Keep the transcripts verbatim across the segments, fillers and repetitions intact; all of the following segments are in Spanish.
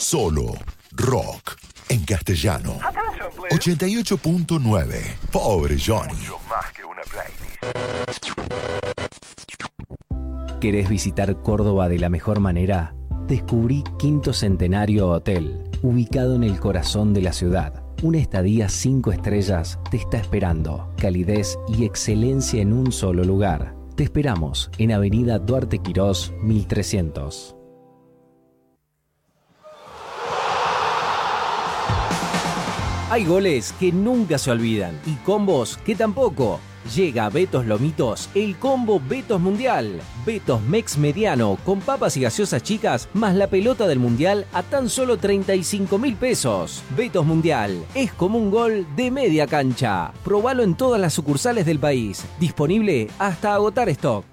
Solo rock en castellano. ochenta y ocho punto nueve. Pobre Johnny. ¿Querés visitar Córdoba de la mejor manera? Descubrí Quinto Centenario Hotel, ubicado en el corazón de la ciudad. Una estadía cinco estrellas te está esperando. Calidez y excelencia en un solo lugar. Te esperamos en Avenida Duarte Quirós, mil trescientos. Hay goles que nunca se olvidan y combos que tampoco. Llega a Betos Lomitos el combo Betos Mundial. Betos Mex Mediano con papas y gaseosas chicas más la pelota del Mundial a tan solo treinta y cinco mil pesos. Betos Mundial es como un gol de media cancha. Probalo en todas las sucursales del país. Disponible hasta agotar stock.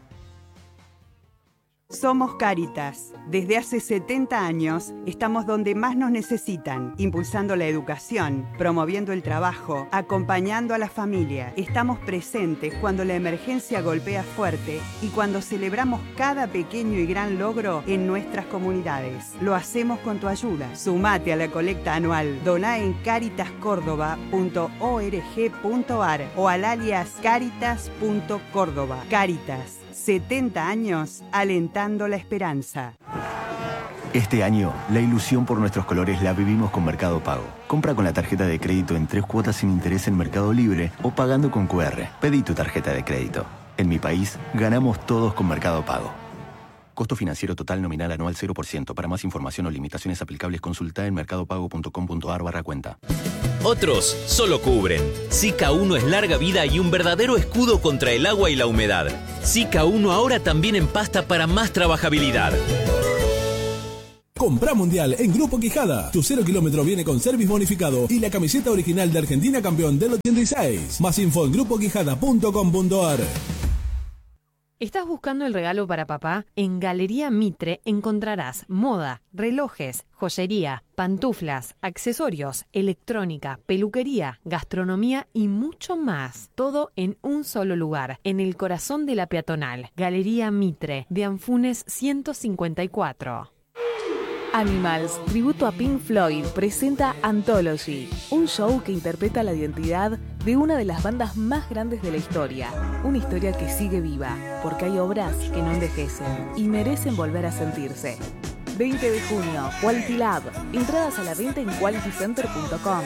Somos Cáritas. Desde hace setenta años estamos donde más nos necesitan, impulsando la educación, promoviendo el trabajo, acompañando a la familia. Estamos presentes cuando la emergencia golpea fuerte y cuando celebramos cada pequeño y gran logro en nuestras comunidades. Lo hacemos con tu ayuda. Sumate a la colecta anual. Doná en caritas córdoba punto org punto ar o al alias caritas punto córdoba. Cáritas. setenta años alentando la esperanza. Este año, la ilusión por nuestros colores la vivimos con Mercado Pago. Compra con la tarjeta de crédito en tres cuotas sin interés en Mercado Libre o pagando con cu erre. Pedí tu tarjeta de crédito. En mi país, ganamos todos con Mercado Pago. Costo financiero total nominal anual cero por ciento. Para más información o limitaciones aplicables, consulta en mercadopago punto com punto ar barra cuenta. Otros solo cubren. Zika uno es larga vida y un verdadero escudo contra el agua y la humedad. Zika uno ahora también en pasta para más trabajabilidad. Comprá Mundial en Grupo Quijada. Tu cero kilómetro viene con service bonificado y la camiseta original de Argentina campeón del ochenta y seis. Más info en grupo quijada punto com punto ar. ¿Estás buscando el regalo para papá? En Galería Mitre encontrarás moda, relojes, joyería, pantuflas, accesorios, electrónica, peluquería, gastronomía y mucho más. Todo en un solo lugar, en el corazón de la peatonal. Galería Mitre, de Anfunes ciento cincuenta y cuatro. Animals, tributo a Pink Floyd, presenta Anthology, un show que interpreta la identidad de una de las bandas más grandes de la historia. Una historia que sigue viva, porque hay obras que no envejecen y merecen volver a sentirse. veinte de junio, Quality Lab. Entradas a la venta en quality center punto com.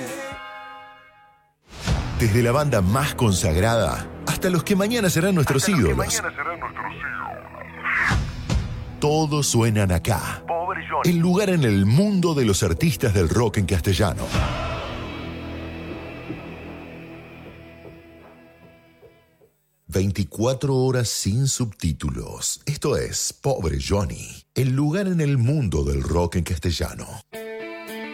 Desde la banda más consagrada hasta los que mañana serán nuestros ídolos. Todos suenan acá. El lugar en el mundo de los artistas del rock en castellano. veinticuatro horas sin subtítulos. Esto es Pobre Johnny. El lugar en el mundo del rock en castellano.